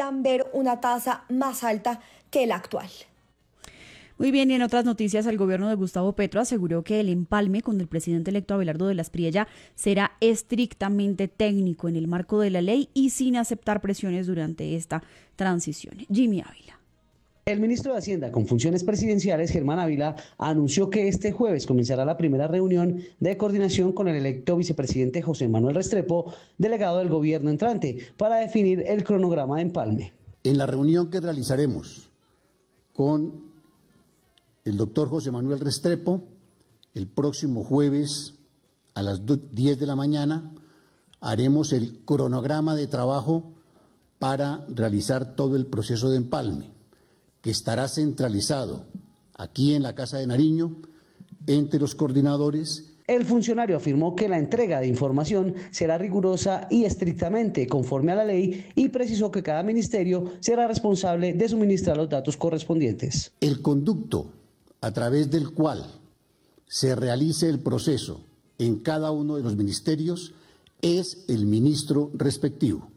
podrían ver una tasa más alta que la actual. Muy bien, y en otras noticias, el gobierno de Gustavo Petro aseguró que el empalme con el presidente electo Abelardo de las Priella será estrictamente técnico en el marco de la ley y sin aceptar presiones durante esta transición. Jimmy Ávila. El ministro de Hacienda con funciones presidenciales, Germán Ávila, anunció que este jueves comenzará la primera reunión de coordinación con el electo vicepresidente José Manuel Restrepo, delegado del gobierno entrante, para definir el cronograma de empalme. En la reunión que realizaremos con el doctor José Manuel Restrepo, el próximo jueves a las 10 de la mañana, haremos el cronograma de trabajo para realizar todo el proceso de empalme, que estará centralizado aquí en la Casa de Nariño, entre los coordinadores. El funcionario afirmó que la entrega de información será rigurosa y estrictamente conforme a la ley y precisó que cada ministerio será responsable de suministrar los datos correspondientes. El conducto a través del cual se realice el proceso en cada uno de los ministerios es el ministro respectivo.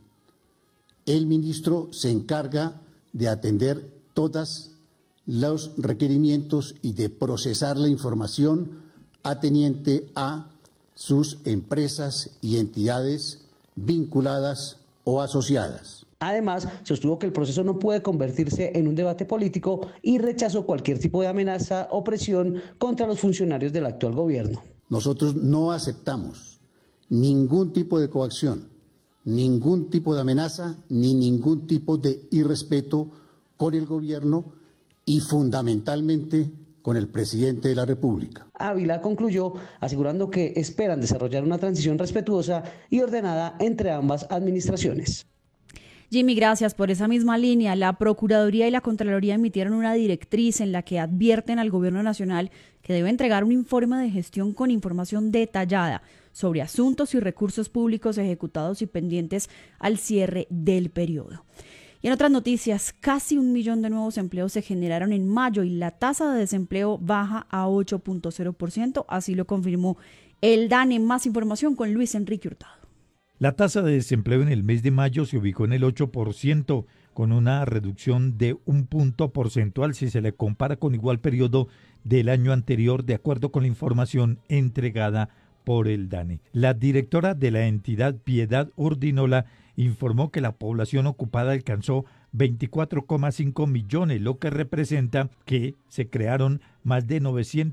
El ministro se encarga de atender todos los requerimientos y de procesar la información ateniente a sus empresas y entidades vinculadas o asociadas. Además, sostuvo que el proceso no puede convertirse en un debate político y rechazó cualquier tipo de amenaza o presión contra los funcionarios del actual gobierno. Nosotros no aceptamos ningún tipo de coacción, ningún tipo de amenaza, ni ningún tipo de irrespeto con el gobierno y fundamentalmente con el presidente de la República. Ávila concluyó asegurando que esperan desarrollar una transición respetuosa y ordenada entre ambas administraciones. Jimmy, gracias por esa misma línea. La Procuraduría y la Contraloría emitieron una directriz en la que advierten al Gobierno Nacional que debe entregar un informe de gestión con información detallada sobre asuntos y recursos públicos ejecutados y pendientes al cierre del periodo. Y en otras noticias, casi 1 millón de nuevos empleos se generaron en mayo y la tasa de desempleo baja a 8.0%, así lo confirmó el DANE. Más información con Luis Enrique Hurtado. La tasa de desempleo en el mes de mayo se ubicó en el 8%, con una reducción de 1 punto porcentual si se le compara con igual periodo del año anterior, de acuerdo con la información entregada por el DANE. La directora de la entidad, Piedad Urdinola, informó que la población ocupada alcanzó 24,5 millones, lo que representa que se crearon más de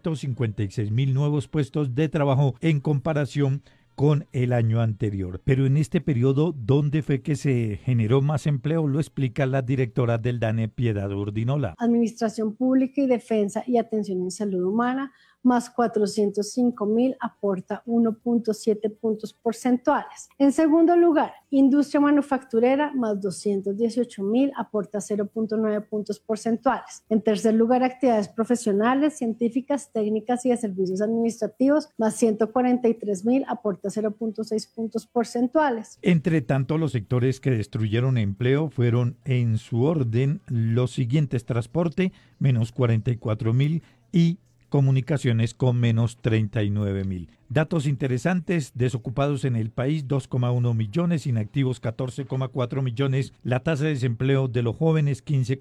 956.000 nuevos puestos de trabajo en comparación con el año anterior. Pero en este periodo, ¿dónde fue que se generó más empleo? Lo explica la directora del DANE, Piedad Urdinola. Administración Pública y Defensa y Atención en Salud Humana, más 405.000, aporta 1.7 puntos porcentuales. En segundo lugar, Industria Manufacturera, más 218.000, aporta 0.9 puntos porcentuales. En tercer lugar, Actividades Profesionales, Científicas, Técnicas y de Servicios Administrativos, más 143.000, aporta 0.6 puntos porcentuales. Entre tanto, los sectores que destruyeron empleo fueron en su orden los siguientes: transporte, menos 44.000 y comunicaciones con menos 39.000. Datos interesantes: desocupados en el país 2,1 millones, inactivos 14,4 millones, la tasa de desempleo de los jóvenes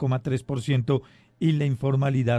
15,3% y la informalidad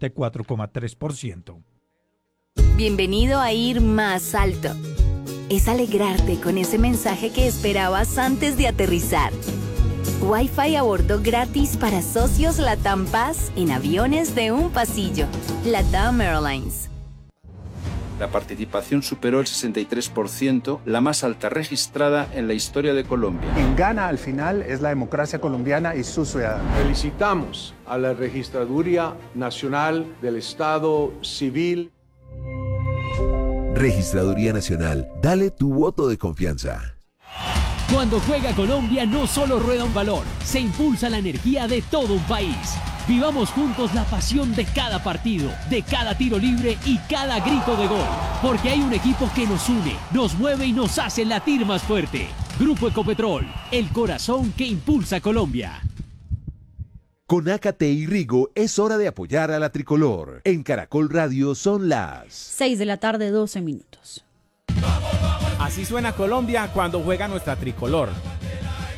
54,3%. Bienvenido a Ir Más Alto. Es alegrarte con ese mensaje que esperabas antes de aterrizar. Wi-Fi a bordo gratis para socios LATAM Paz en aviones de un pasillo. LATAM Airlines. La participación superó el 63%, la más alta registrada en la historia de Colombia. Quien gana al final es la democracia colombiana y sus ciudadanos. Felicitamos a la Registraduría Nacional del Estado Civil. Registraduría Nacional, dale tu voto de confianza. Cuando juega Colombia no solo rueda un balón, se impulsa la energía de todo un país. Vivamos juntos la pasión de cada partido, de cada tiro libre y cada grito de gol. Porque hay un equipo que nos une, nos mueve y nos hace latir más fuerte. Grupo Ecopetrol, el corazón que impulsa Colombia. Con Ácate y Rigo es hora de apoyar a la tricolor. En Caracol Radio son las 6 de la tarde, 12 minutos. Así suena Colombia cuando juega nuestra tricolor.